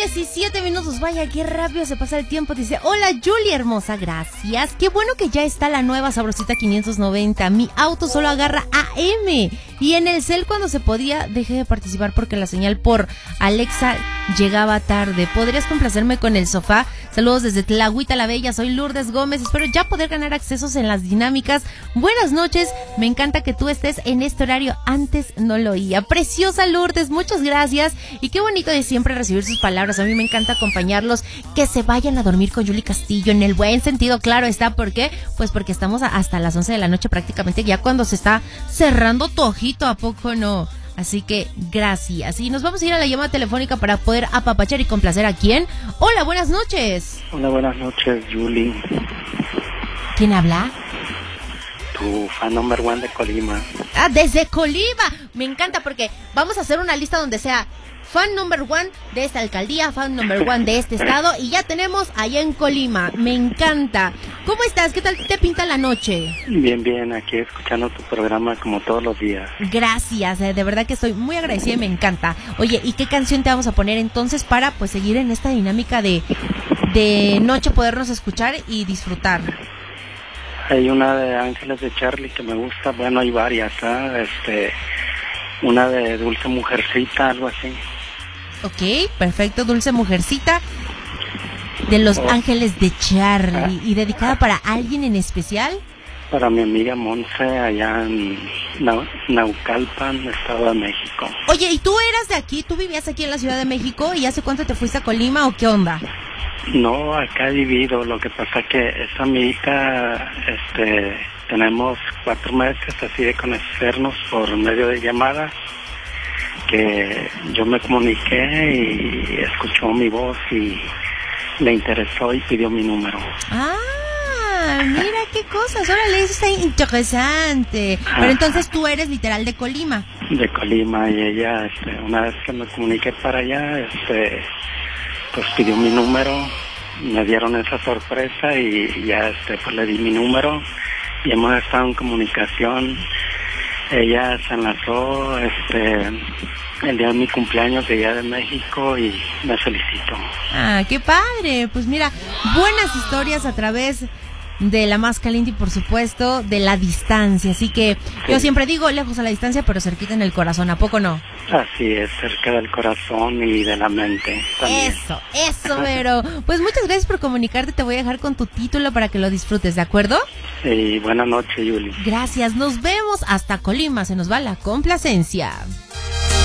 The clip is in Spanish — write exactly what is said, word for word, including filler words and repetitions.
diecisiete minutos, vaya, qué rápido se pasa el tiempo. Dice, hola Julie hermosa, gracias. Qué bueno que ya está la nueva Sabrosita quinientos noventa. Mi auto solo agarra A M. Y en el cel cuando se podía, dejé de participar porque la señal por Alexa llegaba tarde. ¿Podrías complacerme con el sofá? Saludos desde Tlahuita la Bella, soy Lourdes Gómez. Espero ya poder ganar accesos en las dinámicas. Buenas noches, me encanta que tú estés en este horario. Antes no lo oía. Preciosa Lourdes, muchas gracias. Y qué bonito de siempre recibir sus palabras. A mí me encanta acompañarlos. Que se vayan a dormir con Julie Castillo, en el buen sentido, claro está. ¿Por qué? Pues porque estamos hasta las once de la noche prácticamente, ya cuando se está cerrando tu ojito, ¿a poco no? Así que gracias. Y nos vamos a ir a la llamada telefónica para poder apapachar y complacer a quién. Hola, buenas noches. Hola, buenas noches, Julie. ¿Quién habla? Tu fan number one de Colima. Ah, desde Colima. Me encanta porque vamos a hacer una lista donde sea fan number one de esta alcaldía, fan number one de este estado, y ya tenemos allá en Colima. Me encanta. ¿Cómo estás? ¿Qué tal te pinta la noche? Bien, bien, aquí escuchando tu programa como todos los días. Gracias, eh, de verdad que estoy muy agradecida y me encanta. Oye, ¿y qué canción te vamos a poner entonces para pues seguir en esta dinámica de, de noche podernos escuchar y disfrutar? Hay una de Ángeles de Charlie que me gusta, bueno, hay varias, ¿eh? Este, una de Dulce Mujercita, algo así. Ok, perfecto, Dulce Mujercita de Los oh. Ángeles de Charlie. ¿Y dedicada para alguien en especial? Para mi amiga Monse, allá en Na- Naucalpan, Estado de México. Oye, ¿y tú eras de aquí? ¿Tú vivías aquí en la Ciudad de México? ¿Y hace cuánto te fuiste a Colima o qué onda? No, acá he vivido, lo que pasa que esa amiguita, este, tenemos cuatro meses así de conocernos por medio de llamadas, que yo me comuniqué y escuchó mi voz y le interesó y pidió mi número. Ah, mira qué cosas, órale, eso está interesante. Ajá. Pero entonces tú eres literal de Colima. De Colima, y ella, este, una vez que me comuniqué para allá, este, pues pidió mi número, me dieron esa sorpresa y ya, este, pues le di mi número y hemos estado en comunicación. Ella se enlazó, este, el día de mi cumpleaños de allá de México y me felicitó. Ah, qué padre. Pues mira, buenas historias a través de la más caliente y por supuesto de la distancia. Así que sí. Yo siempre digo lejos a la distancia, pero cerquita en el corazón, ¿a poco no? Así es, cerca del corazón y de la mente también. Eso, eso, Vero. Pues muchas gracias por comunicarte. Te voy a dejar con tu título para que lo disfrutes, ¿de acuerdo? Sí, buenas noches, Yuli. Gracias, nos vemos hasta Colima. Se nos va la complacencia.